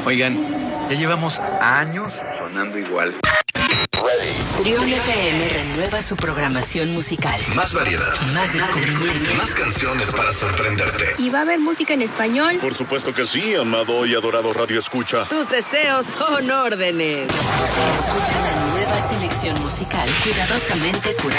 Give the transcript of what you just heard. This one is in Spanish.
Oigan, ya llevamos años sonando igual. Trión FM renueva su programación musical. Más variedad. Más descubrimiento. Más canciones para sorprenderte. ¿Y va a haber música en español? Por supuesto que sí, amado y adorado Radio Escucha. Tus deseos son órdenes. Escucha la nueva selección musical cuidadosamente curada